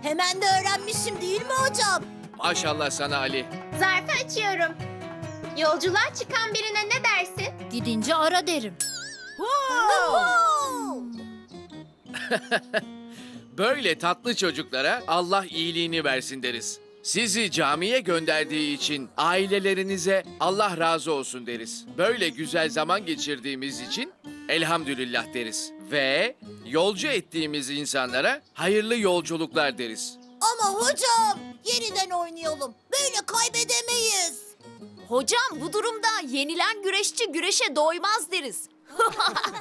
Hemen de öğrenmişim değil mi hocam? Maşallah sana Ali. Zarfı açıyorum. Yolculuğa çıkan birine ne dersin? Gidince ara derim. Böyle tatlı çocuklara Allah iyiliğini versin deriz. Sizi camiye gönderdiği için ailelerinize Allah razı olsun deriz. Böyle güzel zaman geçirdiğimiz için elhamdülillah deriz. Ve yolcu ettiğimiz insanlara hayırlı yolculuklar deriz. Ama hocam yeniden oynayalım. Böyle kaybedemeyiz. Hocam bu durumda yenilen güreşçi güreşe doymaz deriz.